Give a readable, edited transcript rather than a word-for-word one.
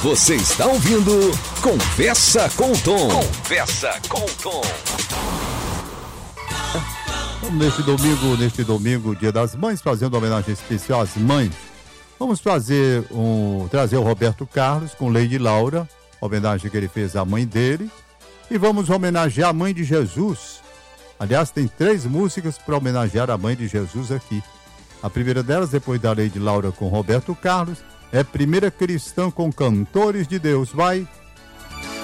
Você está ouvindo Conversa com o Tom. Conversa com o Tom. Neste domingo, Dia das Mães, fazendo homenagem especial às mães. Vamos trazer o Roberto Carlos com Lady Laura, homenagem que ele fez à mãe dele. E vamos homenagear a mãe de Jesus. Aliás, tem 3 músicas para homenagear a mãe de Jesus aqui. A primeira delas, depois da Lady Laura com Roberto Carlos, é Primeira Cristã com Cantores de Deus. Vai